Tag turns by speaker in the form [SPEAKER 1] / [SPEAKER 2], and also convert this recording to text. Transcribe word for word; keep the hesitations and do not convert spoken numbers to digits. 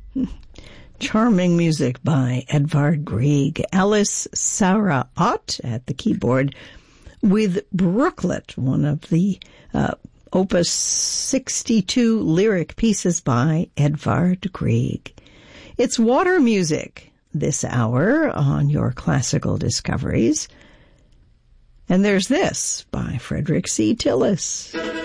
[SPEAKER 1] Charming music by Edvard Grieg. Alice Sarah Ott at the keyboard with Brooklet, one of the uh, Opus sixty-two lyric pieces by Edvard Grieg. It's water music this hour on your Classical Discoveries. And there's this by Frederick C. Tillis.